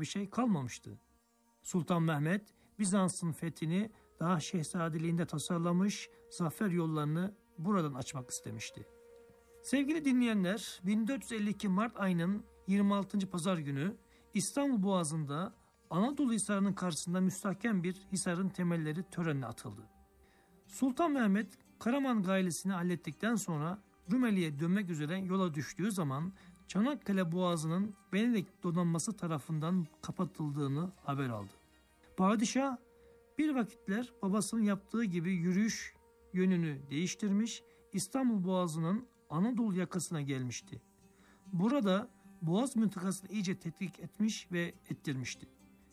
başka bir şey kalmamıştı. Sultan Mehmet Bizans'ın fethini daha şehzadeliğinde tasarlamış, zafer yollarını buradan açmak istemişti. Sevgili dinleyenler, 1452 Mart ayının 26. Pazar günü İstanbul Boğazı'nda Anadolu Hisarı'nın karşısında müstahkem bir hisarın temelleri törenle atıldı. Sultan Mehmet Karaman gailesini hallettikten sonra Rumeli'ye dönmek üzere yola düştüğü zaman Çanakkale Boğazı'nın Venedik donanması tarafından kapatıldığını haber aldı. Padişah bir vakitler babasının yaptığı gibi yürüyüş yönünü değiştirmiş, İstanbul Boğazı'nın Anadolu yakasına gelmişti. Burada Boğaz mıntıkasını iyice tetkik etmiş ve ettirmişti.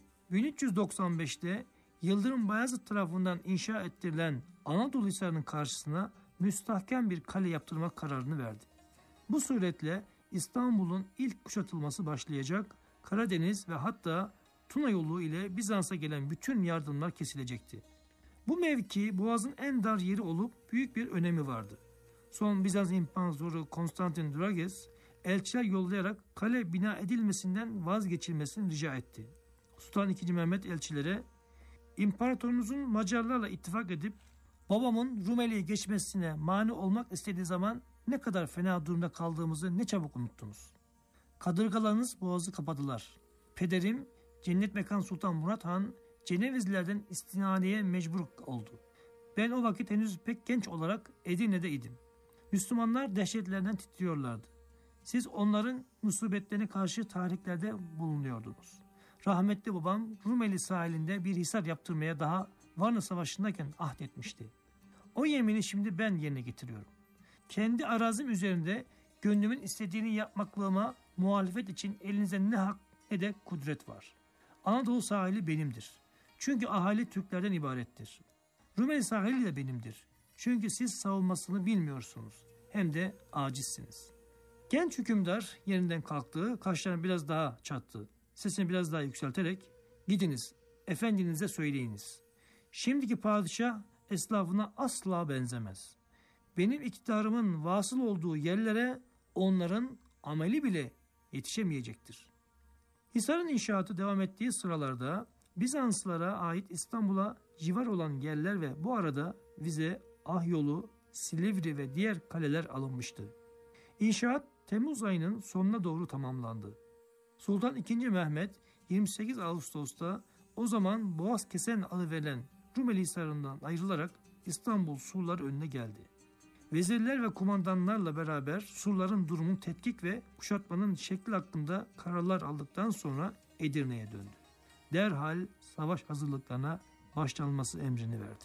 1395'te Yıldırım Bayezid tarafından inşa ettirilen Anadolu Hisarı'nın karşısına müstahkem bir kale yaptırmak kararını verdi. Bu suretle İstanbul'un ilk kuşatılması başlayacak, Karadeniz ve hatta Tuna yolu ile Bizans'a gelen bütün yardımlar kesilecekti. Bu mevki Boğaz'ın en dar yeri olup büyük bir önemi vardı. Son Bizans İmparatoru Konstantin Drages elçiler yollayarak kale bina edilmesinden vazgeçilmesini rica etti. Sultan II. Mehmet elçilere İmparatorunuzun Macarlarla ittifak edip babamın Rumeli'ye geçmesine mani olmak istediği zaman ne kadar fena durumda kaldığımızı ne çabuk unuttunuz. Kadırgalarınız boğazı kapadılar. Pederim Cennet Mekan Sultan Murat Han Cenevizlilerden istinadeye mecbur oldu. Ben o vakit henüz pek genç olarak Edirne'de idim. Müslümanlar dehşetlerinden titriyorlardı. Siz onların musibetlerine karşı tahriklerde bulunuyordunuz. Rahmetli babam Rumeli sahilinde bir hisar yaptırmaya daha Varna Savaşı'ndayken ahdetmişti. O yemini şimdi ben yerine getiriyorum. Kendi arazim üzerinde gönlümün istediğini yapmaklığıma muhalefet için elinizde ne hak ne de kudret var. Anadolu sahili benimdir. Çünkü ahali Türklerden ibarettir. Rumeli sahili de benimdir. Çünkü siz savunmasını bilmiyorsunuz. Hem de acizsiniz. Genç hükümdar yerinden kalktı, kaşlarını biraz daha çattı. Sesini biraz daha yükselterek, gidiniz, efendinize söyleyiniz. Şimdiki padişah esnafına asla benzemez. Benim iktidarımın vasıl olduğu yerlere onların ameli bile yetişemeyecektir. Hisar'ın inşaatı devam ettiği sıralarda Bizanslılara ait İstanbul'a civar olan yerler ve bu arada Vize, Ahyolu, Silivri ve diğer kaleler alınmıştı. İnşaat Temmuz ayının sonuna doğru tamamlandı. Sultan II. Mehmet 28 Ağustos'ta o zaman Boğaz Kesen adı verilen Rumeli Hisarı'ndan ayrılarak İstanbul surları önüne geldi. Vezirler ve kumandanlarla beraber surların durumunu tetkik ve kuşatmanın şekli hakkında kararlar aldıktan sonra Edirne'ye döndü. Derhal savaş hazırlıklarına başlanması emrini verdi.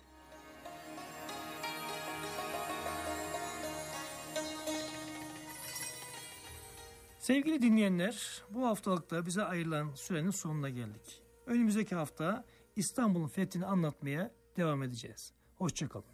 Sevgili dinleyenler, bu haftalıkta bize ayrılan sürenin sonuna geldik. Önümüzdeki hafta İstanbul'un fethini anlatmaya devam edeceğiz. Hoşça kalın.